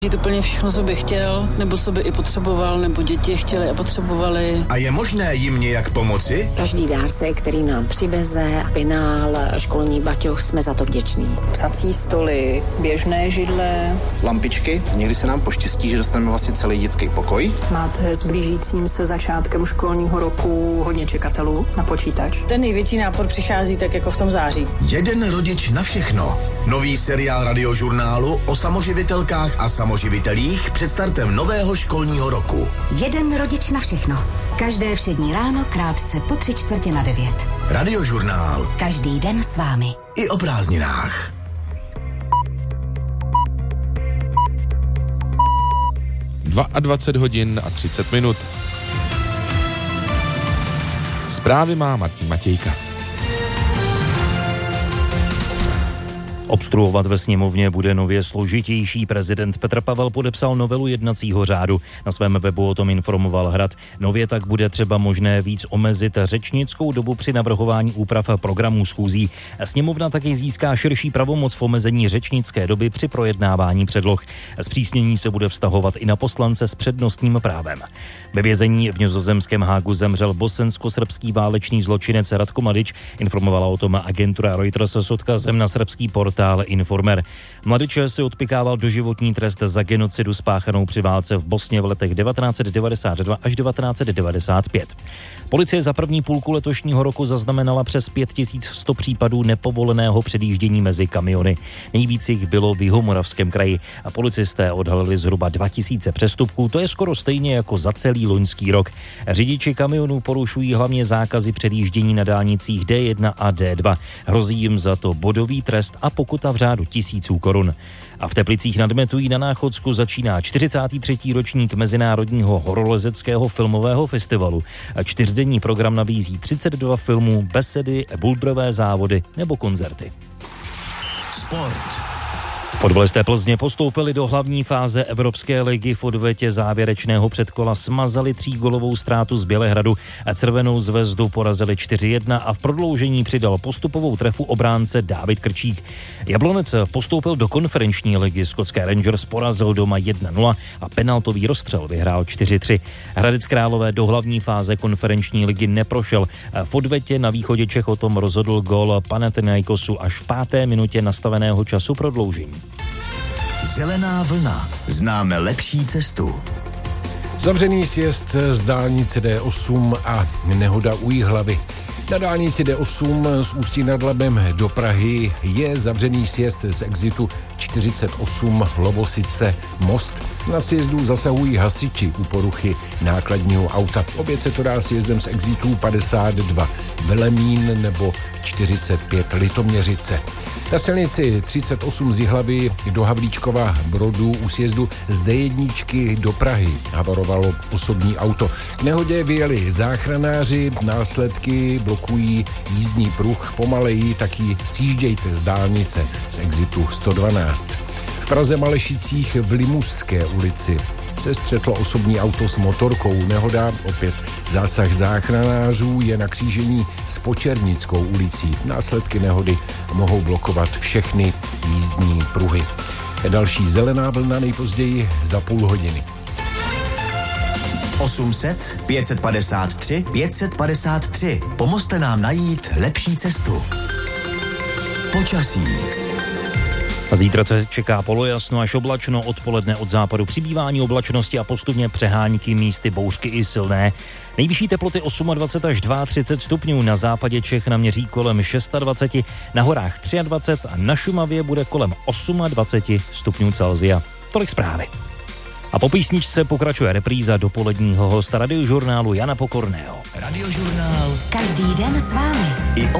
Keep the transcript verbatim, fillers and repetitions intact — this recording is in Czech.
Jít úplně všechno, co by chtěl, nebo co by i potřeboval, nebo děti chtěli a potřebovali. A je možné jim nějak pomoci? Každý dárce, který nám přiveze, penál, školní baťoch, jsme za to vděční. Psací stoly, běžné židle, lampičky. Někdy se nám poštěstí, že dostaneme vlastně celý dětský pokoj. Máte s blížícím se začátkem školního roku hodně čekatelů na počítač. Ten největší nápor přichází tak jako v tom září. Jeden rodič na všechno. Nový seriál Radiožurnálu o samoživitelkách a samoživitelích před startem nového školního roku. Jeden rodič na všechno. Každé všední ráno krátce po tři čtvrtě na devět. Radiožurnál. Každý den s vámi. I o prázdninách. dvacet dva hodin a třicet minut. Zprávy má Martin Matějka. Obstruovat ve sněmovně bude nově složitější. Prezident Petr Pavel podepsal novelu jednacího řádu. Na svém webu o tom informoval Hrad. Nově tak bude třeba možné víc omezit řečnickou dobu při navrhování úprav programů schůzí. Sněmovna taky získá širší pravomoc v omezení řečnické doby při projednávání předloh. Zpřísnění se bude vztahovat i na poslance s přednostním právem. Ve vězení v nizozemském Hágu zemřel bosensko-srbský válečný zločinec Ratko Mladić, informovala o tom agentura Reuters s odkazem na srbský portál Informer. Mladić si odpykával doživotní trest za genocidu spáchanou při válce v Bosně v letech devatenáct set devadesát dva až devatenáct set devadesát pět. Policie za první půlku letošního roku zaznamenala přes pět tisíc sto případů nepovoleného předjíždění mezi kamiony. Nejvíc jich bylo v Jihomoravském kraji a policisté odhalili zhruba dva tisíce přestupků, to je skoro stejně jako za celý loňský rok. Řidiči kamionů porušují hlavně zákazy předjíždění na dálnicích D jedna a D dva. Hrozí jim za to bodový trest a pokuta v řádu tisíců korun. A v Teplicích nad Metují na Náchodsku začíná čtyřicátý třetí ročník Mezinárodního horolezeckého filmového festivalu. Čtyřdenní program nabízí třicet dva filmů, besedy, bouldrové závody nebo koncerty. Sport. Fotbalisté Plzně postoupili do hlavní fáze Evropské ligy. V odvetě závěrečného předkola smazali třígolovou ztrátu z Bělehradu a Červenou zvezdu porazili čtyři jedna a v prodloužení přidal postupovou trefu obránce Dávid Krčík. Jablonec postoupil do konferenční ligy. Skotské Rangers porazil doma jedna nula a penaltový rozstřel vyhrál čtyři tři. Hradec Králové do hlavní fáze konferenční ligy neprošel. V odvetě na východě Čech o tom rozhodl gól Panathinaikosu až v páté minutě nastaveného času prodloužení. Zelená vlna. Známe lepší cestu. Zavřený sjezd z dálnice D osm a nehoda u Jihlavy. Na dálnici D osm z Ústí nad Labem do Prahy je zavřený sjezd z exitu čtyřicet osm Lovosice Most. Na sjezdu zasahují hasiči u poruchy nákladního auta. Opět se to dá sjezdem z exitů padesát dva Velemín nebo čtyřicet pět Litoměřice. Na silnici třicet osm z Jihlavy do Havlíčkova Brodu u sjezdu z D jedna do Prahy havarovalo osobní auto. K nehodě vyjeli záchranáři, následky blokují jízdní pruh, pomaleji taky sjíždějte z dálnice z exitu sto dvanáct. V Praze Malešicích v Limuské ulici se střetlo osobní auto s motorkou. Nehoda, opět zásah záchranářů, je na křížení s Počernickou ulicí. Následky nehody mohou blokovat všechny jízdní pruhy. Další zelená vlna nejpozději za půl hodiny. osm set, pět set padesát tři, pět set padesát tři. Pomozte nám najít lepší cestu. Počasí. Zítra se čeká polojasno až oblačno, odpoledne od západu přibývání oblačnosti a postupně přehánky, místy bouřky i silné. Nejvyšší teploty dvacet osm až třicet dva stupňů, na západě Čech naměří kolem dvacet šest, na horách dvacet tři a na Šumavě bude kolem dvacet osm stupňů Celsia. Tolik zprávy. A po písničce pokračuje repríza dopoledního hosta Radiožurnálu Jana Pokorného. Radiožurnál. Každý den s vámi. I o